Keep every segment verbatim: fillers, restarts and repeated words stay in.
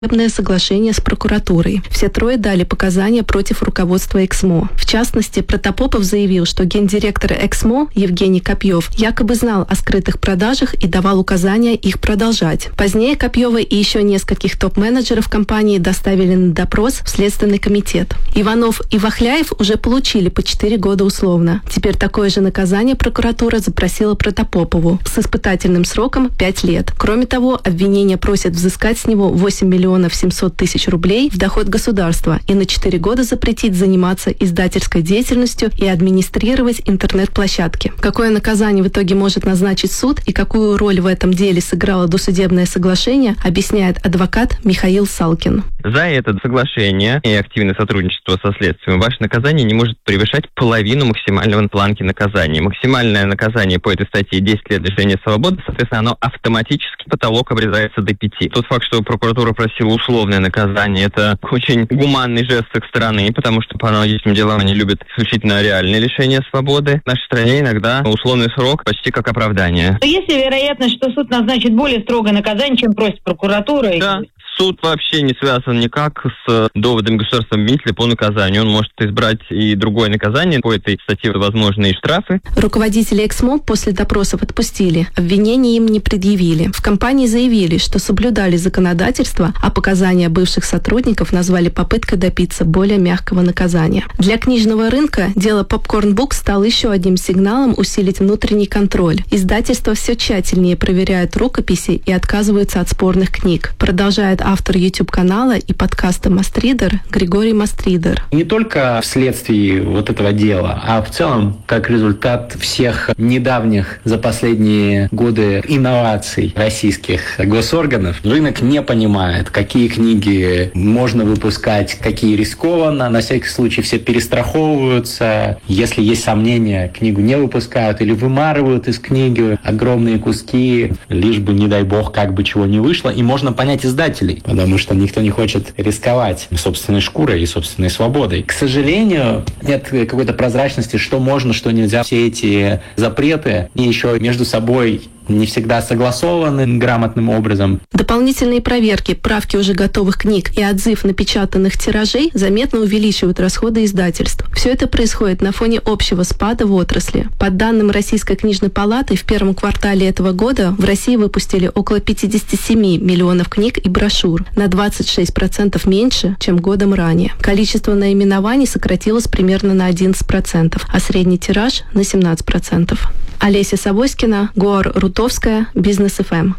соглашение с прокуратурой. Все трое дали показания против руководства Эксмо. В частности, Протопопов заявил, что гендиректор Эксмо Евгений Копьев якобы знал о скрытых продажах и давал указания их продолжать. Позднее Копьева и еще нескольких топ-менеджеров компании доставили на допрос в Следственный комитет. Иванов и Вахляев уже получили по четыре года условно. Теперь такое же наказание прокуратура запросила Протопопову с испытательным сроком пять лет. Кроме того, обвинение просит взыскать с него восемь миллионов семьсот тысяч рублей в доход государства и на четыре года запретить заниматься издательской деятельностью и администрировать интернет-площадки. Какое наказание в итоге может назначить суд и какую роль в этом деле сыграло досудебное соглашение, объясняет адвокат Михаил Салкин. За это соглашение и активное сотрудничество со следствием ваше наказание не может превышать половину максимального планки наказания. Максимальное наказание по этой статье десять лет лишения свободы, соответственно, оно автоматически, потолок обрезается до пяти. Тот факт, что прокуратура просила условное наказание, это очень гуманный жест с их стороны, потому что по аналогичным делам они любят исключительно реальное лишение свободы. В нашей стране иногда условный срок почти как оправдание. Есть ли вероятность, что суд назначит более строгое наказание, чем просит прокуратура? Да. Суд вообще не связан никак с доводами государственного обвинителя по наказанию. Он может избрать и другое наказание. По этой статье возможны и штрафы. Руководители Эксмо после допросов отпустили. Обвинений им не предъявили. В компании заявили, что соблюдали законодательство, а показания бывших сотрудников назвали попыткой добиться более мягкого наказания. Для книжного рынка дело Popcorn Books стало еще одним сигналом усилить внутренний контроль. Издательства все тщательнее проверяют рукописи и отказываются от спорных книг. Продолжает автор YouTube-канала и подкаста «Мастридер» Григорий Мастридер. Не только вследствие вот этого дела, а в целом как результат всех недавних за последние годы инноваций российских госорганов, рынок не понимает, какие книги можно выпускать, какие рискованно. На всякий случай все перестраховываются. Если есть сомнения, книгу не выпускают или вымарывают из книги огромные куски, лишь бы, не дай бог, как бы чего не вышло. И можно понять издателей, потому что никто не хочет рисковать собственной шкурой и собственной свободой. К сожалению, нет какой-то прозрачности, что можно, что нельзя. Все эти запреты и еще между собой не всегда согласованы грамотным образом. Дополнительные проверки, правки уже готовых книг и отзыв напечатанных тиражей заметно увеличивают расходы издательств. Все это происходит на фоне общего спада в отрасли. По данным Российской книжной палаты, в первом квартале этого года в России выпустили около пятьдесят семь миллионов книг и брошюр, на двадцать шесть процентов меньше, чем годом ранее. Количество наименований сократилось примерно на одиннадцать процентов, а средний тираж на семнадцать процентов. Олеся Савоськина, Гуар Рутовская, Бизнес эф эм.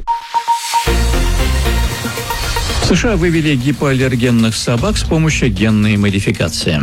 В США вывели гипоаллергенных собак с помощью генной модификации.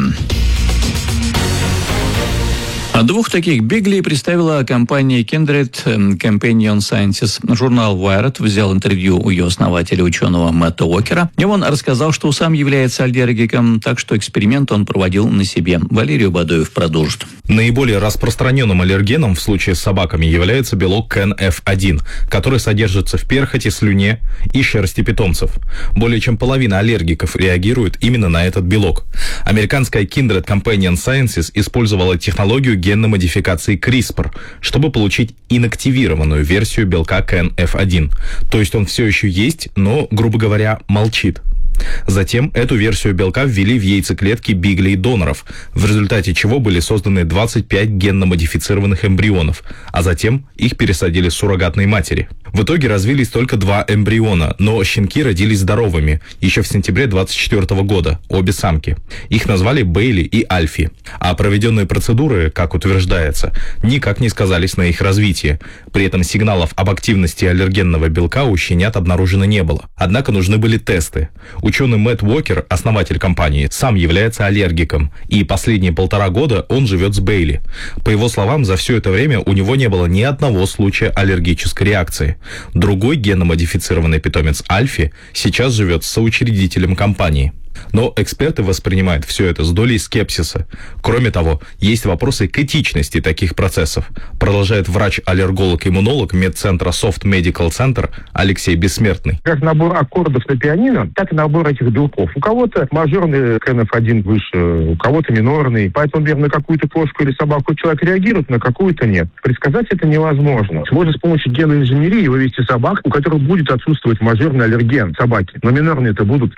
Двух таких биглей представила компания Kindred Companion Sciences. Журнал Wired взял интервью у ее основателя, ученого Мэтта Уокера, и он рассказал, что сам является аллергиком, так что эксперимент он проводил на себе. Валерий Бадоев продолжит. Наиболее распространенным аллергеном в случае с собаками является белок ка эн эф один, который содержится в перхоти, слюне и шерсти питомцев. Более чем половина аллергиков реагирует именно на этот белок. Американская Kindred Companion Sciences использовала технологию генной модификации CRISPR, чтобы получить инактивированную версию белка ка эн эф один. То есть он все еще есть, но, грубо говоря, молчит. Затем эту версию белка ввели в яйцеклетки биглей-доноров, в результате чего были созданы двадцать пять генно-модифицированных эмбрионов, а затем их пересадили с суррогатной матери. В итоге развились только два эмбриона, но щенки родились здоровыми еще в сентябре двадцать четвёртого года, обе самки. Их назвали Бейли и Альфи. А проведенные процедуры, как утверждается, никак не сказались на их развитии. При этом сигналов об активности аллергенного белка у щенят обнаружено не было. Однако нужны были тесты. Ученый Мэтт Уокер, основатель компании, сам является аллергиком, и последние полтора года он живет с Бейли. По его словам, за все это время у него не было ни одного случая аллергической реакции. Другой генно-модифицированный питомец Альфи сейчас живет с соучредителем компании. Но эксперты воспринимают все это с долей скепсиса. Кроме того, есть вопросы к этичности таких процессов, продолжает врач-аллерголог-иммунолог медцентра Soft Medical Center Алексей Бессмертный. Как набор аккордов на пианино, так и набор этих белков. У кого-то мажорный ка эн эф один выше, у кого-то минорный. Поэтому, например, на какую-то кошку или собаку человек реагирует, на какую-то нет. Предсказать это невозможно. Можно с помощью генной инженерии вывести собак, у которых будет отсутствовать мажорный аллерген собаки. Но минорные это будут